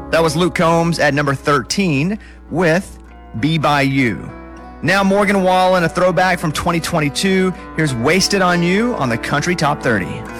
That was Luke Combs at number 13 with Be By You. Now Morgan Wallen, a throwback from 2022. Here's Wasted on You on the Country Top 30.